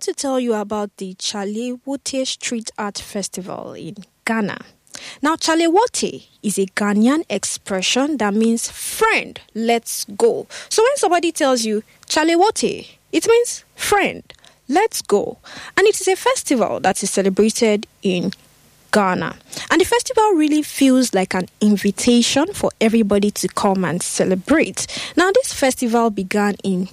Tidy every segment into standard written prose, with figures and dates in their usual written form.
to tell you about the Chalewote Street Art Festival in Ghana. Now, Chalewote is a Ghanaian expression that means friend, let's go. So when somebody tells you Chalewote, it means friend, let's go. And it is a festival that is celebrated in Ghana. And the festival really feels like an invitation for everybody to come and celebrate. Now, this festival began in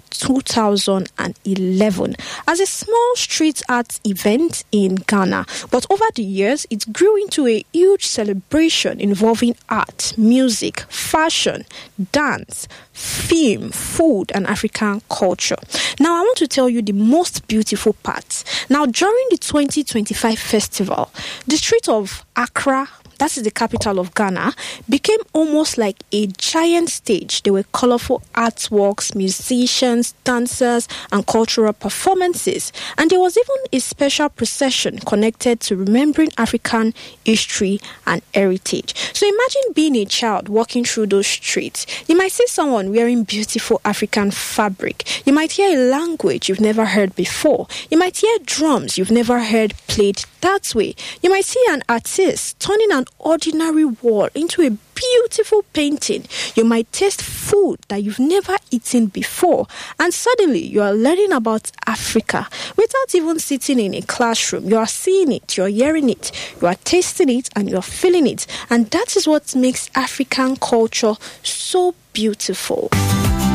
2011 as a small street art event in Ghana. But over the years, it grew into a huge celebration involving art, music, fashion, dance, film, food, and African culture. Now, I want to tell you the most beautiful part. Now, during the 2025 festival, the street of Accra, that is the capital of Ghana, became almost like a giant stage. There were colorful artworks, musicians, dancers, and cultural performances. And there was even a special procession connected to remembering African history and heritage. So imagine being a child walking through those streets. You might see someone wearing beautiful African fabric. You might hear a language you've never heard before. You might hear drums you've never heard played that way. You might see an artist turning an ordinary wall into a beautiful painting. You might taste food that you've never eaten before, and suddenly you are learning about Africa without even sitting in a classroom. You are seeing it, you are hearing it, you are tasting it, and you are feeling it. And that is what makes African culture so beautiful.